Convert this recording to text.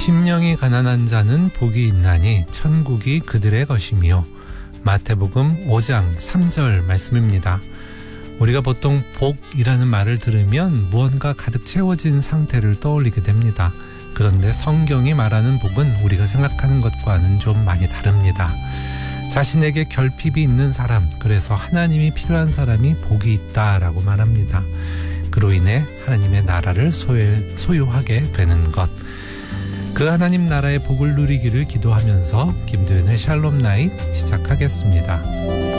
심령이 가난한 자는 복이 있나니 천국이 그들의 것이며. 마태복음 5장 3절 말씀입니다. 우리가 보통 복이라는 말을 들으면 무언가 가득 채워진 상태를 떠올리게 됩니다. 그런데 성경이 말하는 복은 우리가 생각하는 것과는 좀 많이 다릅니다. 자신에게 결핍이 있는 사람, 그래서 하나님이 필요한 사람이 복이 있다라고 말합니다. 그로 인해 하나님의 나라를 소유하게 되는 것. 그 하나님 나라의 복을 누리기를 기도하면서 김도연의 샬롬 나잇 시작하겠습니다.